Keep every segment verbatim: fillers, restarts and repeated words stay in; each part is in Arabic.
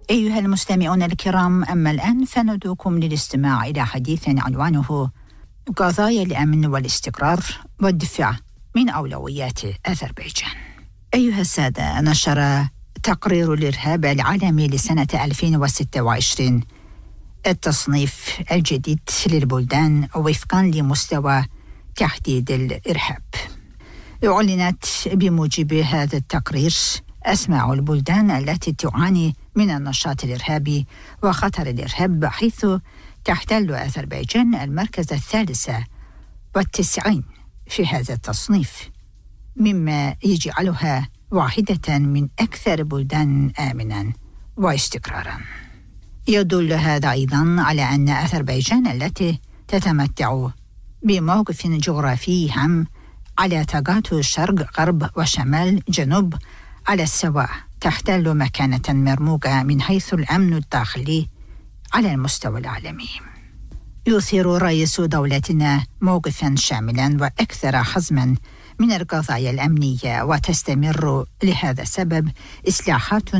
أيها المستمعون الكرام، أما الآن فندعوكم للاستماع إلى حديث عنوانه قضايا الأمن والاستقرار والدفاع من أولويات أذربيجان. أيها السادة، نشر تقرير الإرهاب العالمي لسنة ألفين وستة وعشرين التصنيف الجديد للبلدان وفقا لمستوى تحديد الإرهاب. أعلنت بموجب هذا التقرير أسماء البلدان التي تعاني من النشاط الإرهابي وخطر الإرهاب، حيث تحتل أذربيجان المركز الثالث والتسعين في هذا التصنيف، مما يجعلها واحدة من أكثر بلدان آمنا واستقرارا. يدل هذا أيضا على أن أذربيجان التي تتمتع بموقف جغرافي هام على تقاطع شرق غرب وشمال جنوب على السواء، تحتل مكانة مرموقة من حيث الأمن الداخلي على المستوى العالمي. يثير رئيس دولتنا موقفا شاملا وأكثر حزما من القضايا الأمنية، وتستمر لهذا السبب إصلاحات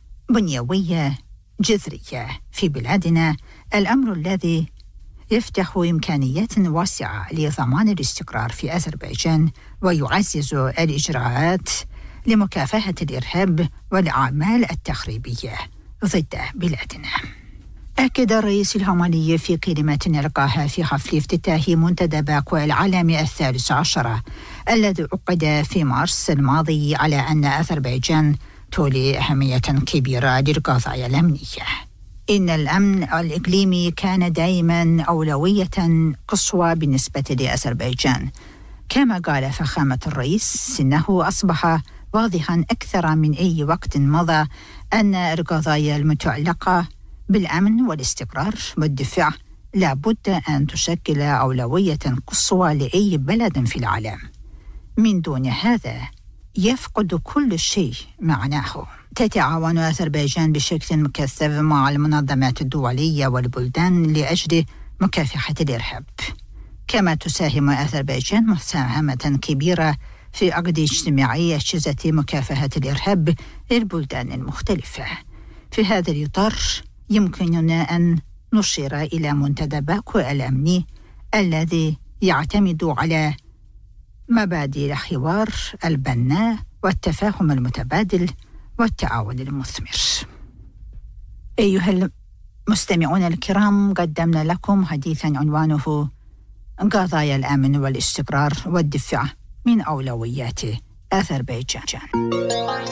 بنيوية جذرية في بلادنا، الأمر الذي يفتح إمكانيات واسعة لضمان الاستقرار في أذربيجان ويعزز الإجراءات لمكافحة الإرهاب والأعمال التخريبية ضد بلادنا. أكد الرئيس الهامالي في كلمة ألقاها في حفل افتتاح منتدى باكو العالمي الثالث عشر الذي عقد في مارس الماضي على أن أذربيجان تولي أهمية كبيرة للقضايا الأمنية. إن الأمن الإقليمي كان دائما أولوية قصوى بالنسبة لأذربيجان، كما قال فخامة الرئيس إنه أصبح واضحا أكثر من أي وقت مضى أن القضايا المتعلقة بالأمن والاستقرار والدفاع لا بد أن تشكل أولوية قصوى لأي بلد في العالم. من دون هذا يفقد كل شيء معناه. تتعاون أذربيجان بشكل مكثف مع المنظمات الدولية والبلدان لأجل مكافحة الإرهاب، كما تساهم أذربيجان مساهمة كبيرة في عقد اجتماعي أجهزة مكافحة الإرهاب للبلدان المختلفة. في هذا الإطار يمكننا أن نشير إلى منتدى باكو الأمني الذي يعتمد على مبادئ الحوار البناء والتفاهم المتبادل والتعاون المثمر. أيها المستمعون الكرام، قدمنا لكم حديثا عنوانه قضايا الأمن والاستقرار والدفاع من أولويات أذربيجان.